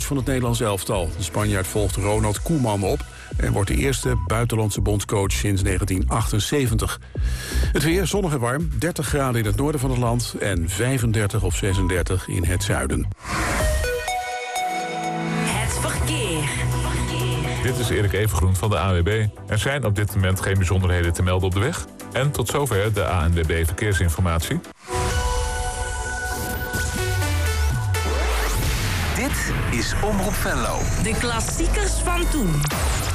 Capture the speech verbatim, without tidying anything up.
van het Nederlands elftal. De Spanjaard volgt Ronald Koeman op en wordt de eerste buitenlandse bondscoach sinds negentien achtenzeventig. Het weer zonnig en warm, dertig graden in het noorden van het land en vijfendertig of zesendertig in het zuiden. Het verkeer. Dit is Erik Evengroen van de A N W B. Er zijn op dit moment geen bijzonderheden te melden op de weg. En tot zover de A N W B Verkeersinformatie. Dit is Omroep Venlo. De klassiekers van toen.